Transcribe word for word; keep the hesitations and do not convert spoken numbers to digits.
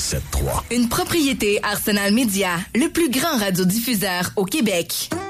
sept trois. Une propriété Arsenal Média, le plus grand radiodiffuseur au Québec.